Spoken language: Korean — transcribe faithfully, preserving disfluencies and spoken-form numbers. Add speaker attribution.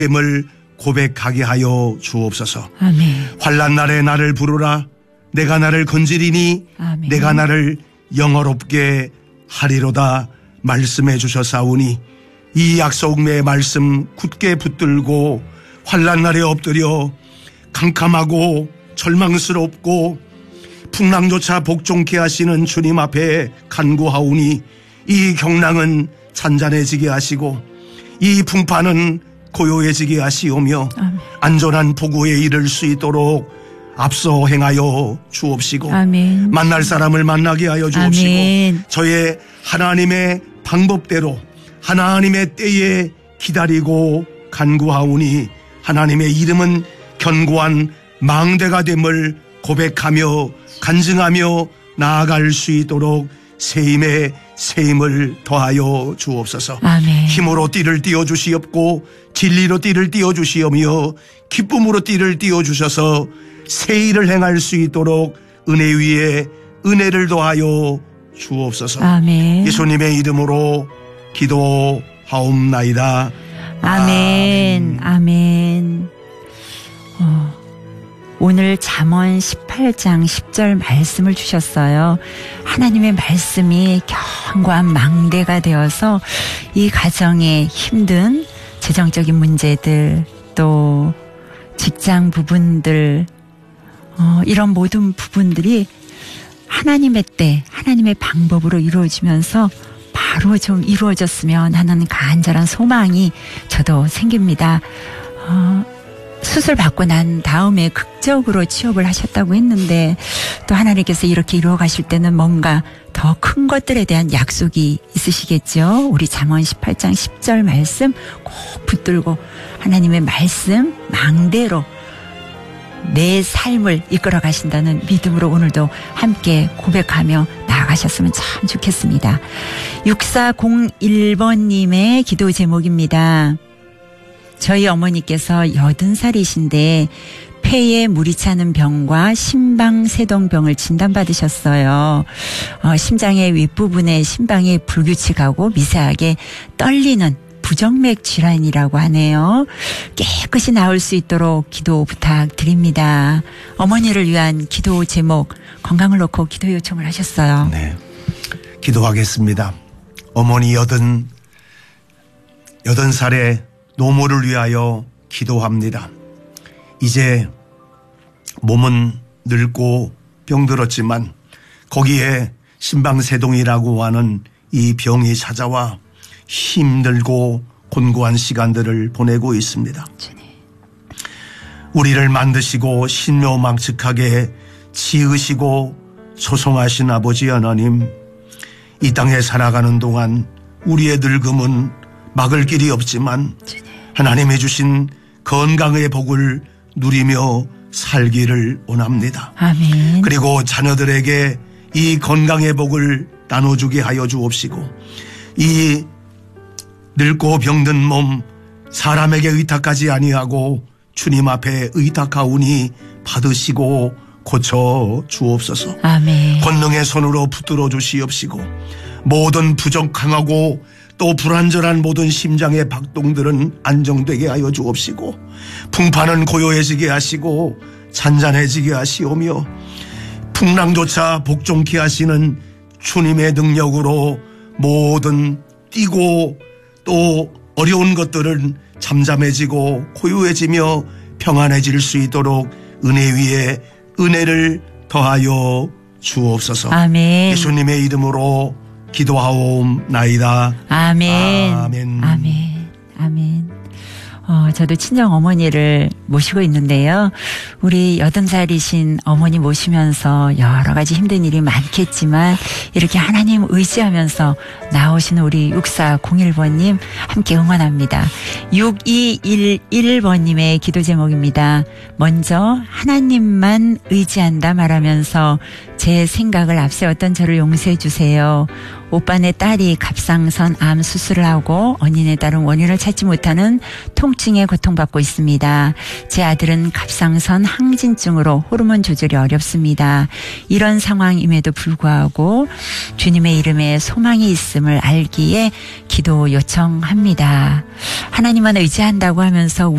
Speaker 1: 됨을 고백하게 하여 주옵소서.
Speaker 2: 아멘.
Speaker 1: 환난 날에 나를 부르라. 내가 나를 건지리니
Speaker 2: 아멘.
Speaker 1: 내가 나를 영어롭게 하리로다 말씀해 주셨사오니 이 약속의 말씀 굳게 붙들고 환난 날에 엎드려 캄캄하고 절망스럽고 풍랑조차 복종케 하시는 주님 앞에 간구하오니 이 경랑은 잔잔해지게 하시고 이 풍파는 고요해지게 하시오며
Speaker 2: 아멘.
Speaker 1: 안전한 보고에 이를 수 있도록 앞서 행하여 주옵시고
Speaker 2: 아멘.
Speaker 1: 만날 사람을 만나게 하여 주옵시고
Speaker 2: 아멘.
Speaker 1: 저의 하나님의 방법대로 하나님의 때에 기다리고 간구하오니 하나님의 이름은 견고한 망대가 됨을 고백하며 간증하며 나아갈 수 있도록 세임에 세임을 더하여 주옵소서.
Speaker 2: 아멘.
Speaker 1: 힘으로 띠를 띄워주시옵고 진리로 띠를 띄워주시오며 기쁨으로 띠를 띄워주셔서 새 일을 행할 수 있도록 은혜 위에 은혜를 더하여 주옵소서.
Speaker 2: 아멘.
Speaker 1: 예수님의 이름으로 기도하옵나이다.
Speaker 2: 아멘. 아멘. 어, 오늘 잠언 십팔 장 십 절 말씀을 주셨어요. 하나님의 말씀이 견고한 망대가 되어서 이 가정의 힘든 재정적인 문제들 또 직장 부분들 어, 이런 모든 부분들이 하나님의 때 하나님의 방법으로 이루어지면서 바로 좀 이루어졌으면 하는 간절한 소망이 저도 생깁니다. 어, 수술 받고 난 다음에 극적으로 취업을 하셨다고 했는데 또 하나님께서 이렇게 이루어 가실 때는 뭔가 더 큰 것들에 대한 약속이 있으시겠죠. 우리 잠언 십팔 장 십 절 말씀 꼭 붙들고 하나님의 말씀 망대로 내 삶을 이끌어 가신다는 믿음으로 오늘도 함께 고백하며 나아가셨으면 참 좋겠습니다. 육사공일 번님의 기도 제목입니다. 저희 어머니께서 여든 살이신데 폐에 물이 차는 병과 심방세동병을 진단받으셨어요. 어, 심장의 윗부분에 심방이 불규칙하고 미세하게 떨리는 부정맥 질환이라고 하네요. 깨끗이 나을 수 있도록 기도 부탁드립니다. 어머니를 위한 기도 제목 건강을 놓고 기도 요청을 하셨어요.
Speaker 1: 네, 기도하겠습니다. 어머니 여든 여든 살의 노모를 위하여 기도합니다. 이제 몸은 늙고 병들었지만 거기에 심방세동이라고 하는 이 병이 찾아와 힘들고 곤고한 시간들을 보내고 있습니다. 우리를 만드시고 신묘망측하게 지으시고 소송하신 아버지 하나님, 이 땅에 살아가는 동안 우리의 늙음은 막을 길이 없지만 하나님이 주신 건강의 복을 누리며 살기를 원합니다.
Speaker 2: 아멘.
Speaker 1: 그리고 자녀들에게 이 건강의 복을 나눠주게 하여 주옵시고 이 늙고 병든 몸 사람에게 의탁하지 아니하고 주님 앞에 의탁하오니 받으시고 고쳐 주옵소서.
Speaker 2: 아멘.
Speaker 1: 권능의 손으로 붙들어 주시옵시고 모든 부족하고 또 불안전한 모든 심장의 박동들은 안정되게 하여 주옵시고 풍파는 고요해지게 하시고 잔잔해지게 하시오며 풍랑조차 복종케 하시는 주님의 능력으로 모든 뛰고 또 어려운 것들은 잠잠해지고 고요해지며 평안해질 수 있도록 은혜 위에 은혜를 더하여 주옵소서.
Speaker 2: 아멘.
Speaker 1: 예수님의 이름으로 기도하옵나이다.
Speaker 2: 아멘.
Speaker 1: 아멘.
Speaker 2: 아멘. 아멘. 어, 저도 친정 어머니를 모시고 있는데요. 우리 여든 살이신 어머니 모시면서 여러 가지 힘든 일이 많겠지만 이렇게 하나님 의지하면서 나오시는 우리 육사공일 번님 함께 응원합니다. 육이일일 번님의 기도 제목입니다. 먼저 하나님만 의지한다 말하면서 제 생각을 앞세웠던 저를 용서해 주세요. 오빠네 딸이 갑상선 암 수술을 하고 언니네 딸은 원인을 찾지 못하는 통증에 고통받고 있습니다. 제 아들은 갑상선 항진증으로 호르몬 조절이 어렵습니다. 이런 상황임에도 불구하고 주님의 이름에 소망이 있음을 알기에 기도 요청합니다. 하나님만 의지한다고 하면서